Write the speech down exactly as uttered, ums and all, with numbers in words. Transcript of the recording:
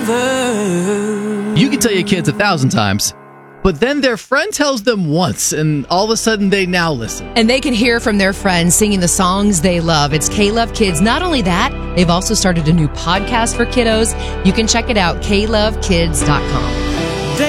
You can tell your kids a thousand times, but then their friend tells them once, and all of a sudden they now listen. And they can hear from their friends singing the songs they love. It's K-Love Kids. Not only that, they've also started a new podcast for kiddos. You can check it out, k love kids dot com.